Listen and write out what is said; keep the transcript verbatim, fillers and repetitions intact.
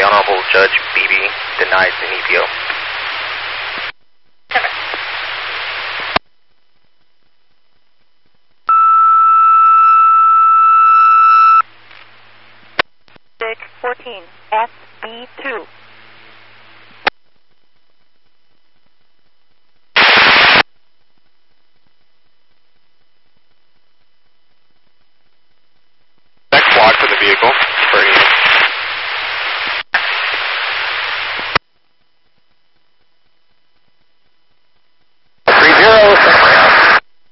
The Honorable Judge Beebe denies an E P O. six fourteen, S B two. Next squad for the vehicle. For